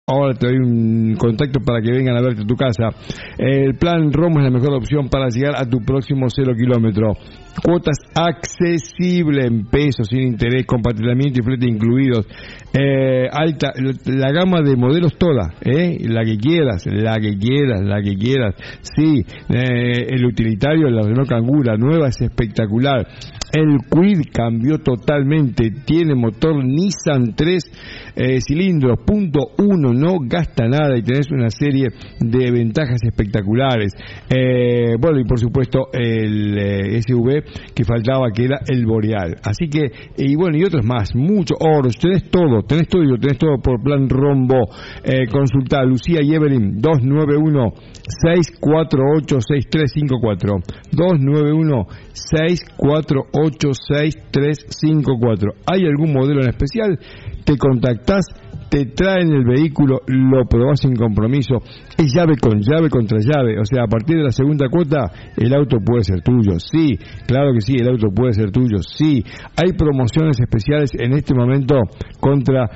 Ahora te doy un contacto para que vengan a verte a tu casa. El plan Rombo es la mejor opción para llegar a tu próximo 0 kilómetro. Cuotas accesibles en pesos, sin interés, compartimiento y flete incluidos. Alta, la gama de modelos toda, la que quieras. Sí, el utilitario, la Renault Kangoo, la nueva es espectacular. El Kwid cambió totalmente, tiene motor Nissan 3 cilindros, .1, no gasta nada y tenés una serie de ventajas espectaculares. Bueno, y por supuesto el SUV que faltaba, que era el Boreal. Así que, y bueno, y otros más, mucho oro, tenés todo por plan Rombo. Consulta Lucía y Evelyn, 291-648-6354, 291-648-6354. ¿Hay algún modelo en especial? Te contactás, te traen el vehículo, lo probás sin compromiso, es llave contra llave, o sea, a partir de la segunda cuota el auto puede ser tuyo. Sí, claro que sí, el auto puede ser tuyo. Sí, hay promociones especiales en este momento contra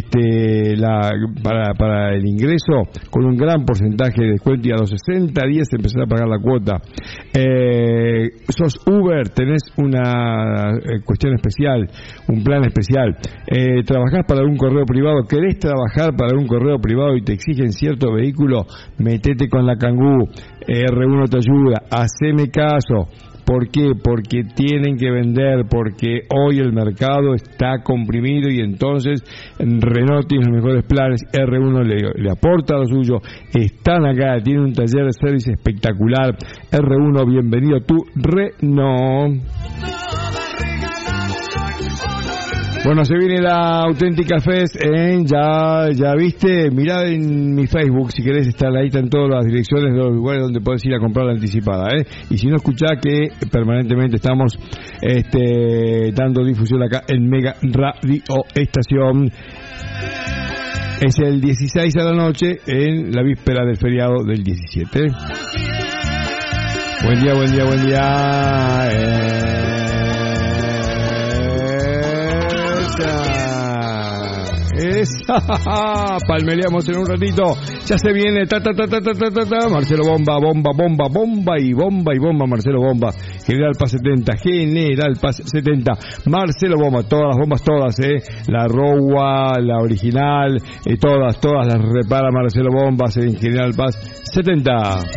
para el ingreso, con un gran porcentaje de descuento, y a los 60 días empezar a pagar la cuota. Sos Uber, tenés una cuestión especial, un plan especial. Trabajás para un correo privado, querés trabajar para un correo privado y te exigen cierto vehículo, metete con la Kangoo. R1 te ayuda, haceme caso. ¿Por qué? Porque tienen que vender, porque hoy el mercado está comprimido y entonces Renault tiene los mejores planes, R1 le aporta lo suyo, están acá, tienen un taller de servicio espectacular. R1, bienvenido a tu Renault. Bueno, se viene la Auténtica Fest, ya viste, mirá en mi Facebook, si querés estar ahí, están todas las direcciones de los lugares donde podés ir a comprar la anticipada, y si no, escuchá que permanentemente estamos dando difusión acá en Mega Radio Estación. Es el 16 a la noche, en la víspera del feriado del 17. Buen día. Palmeleamos en un ratito. Ya se viene Marcelo Bomba, Marcelo Bomba, General Paz 70, Marcelo Bomba, todas las bombas, la Rowa, la original, todas las repara Marcelo Bomba en General Paz 70.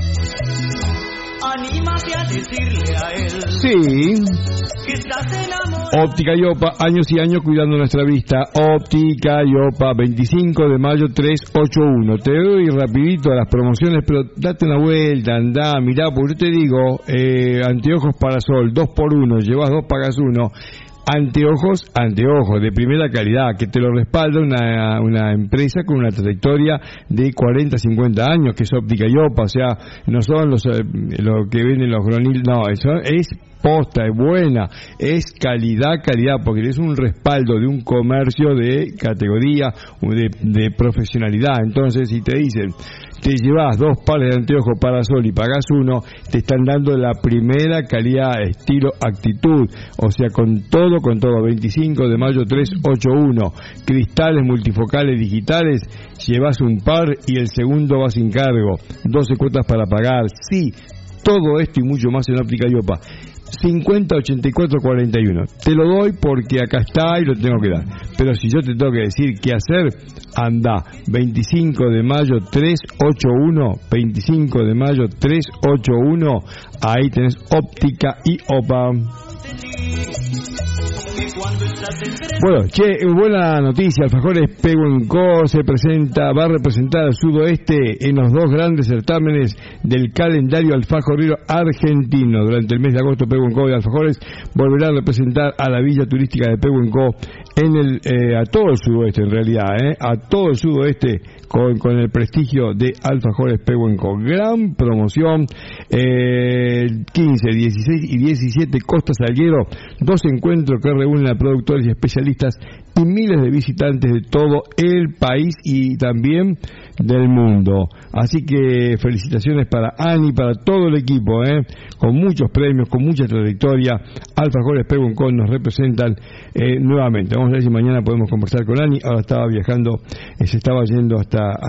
Anímate a decirle a él. Sí. Que estás enamorado. Óptica Iopa, años y años cuidando nuestra vista. Óptica Iopa, 25 de mayo 381. Te doy rapidito a las promociones, pero date una vuelta, andá, mirá, porque yo te digo, anteojos para sol, 2x1, llevas 2, pagas 1. Anteojos de primera calidad, que te lo respalda una empresa con una trayectoria de 40-50 años, que es Óptica Iopa. O sea, no son lo que venden los Gronil, no, eso es posta, es buena, es calidad, porque es un respaldo de un comercio de categoría, de profesionalidad. Entonces, si te dicen, te llevas 2 pares de anteojos para sol y pagás 1, te están dando la primera calidad, estilo, actitud, o sea, con todo, 25 de mayo 381, cristales multifocales digitales, llevas un par y el segundo va sin cargo, 12 cuotas para pagar. Sí, todo esto y mucho más en Óptica Iopa. 50-84-41. Te lo doy porque acá está y lo tengo que dar. Pero si yo te tengo que decir qué hacer, anda. 25 de mayo 381. 25 de mayo 381. Ahí tenés Óptica Iopa. Bueno, buena noticia. Alfajores Pehuenco va a representar al sudoeste en los 2 grandes certámenes del calendario alfajorero argentino. Durante el mes de agosto, Pehuenco de Alfajores volverá a representar a la villa turística de Pehuenco a todo el sudoeste, en realidad, a todo el sudoeste, con el prestigio de Alfajores Pehuenco. Gran promoción, 15, 16 y 17 Costa Salguero, 2 encuentros que reúnen a productores y especialistas y miles de visitantes de todo el país y también del mundo. Así que felicitaciones para Ani, para todo el equipo, con muchos premios, con mucha trayectoria. Alfajores Pehuenco nos representan nuevamente. Vamos a ver si mañana podemos conversar con Ani. Ahora estaba viajando, se estaba yendo hasta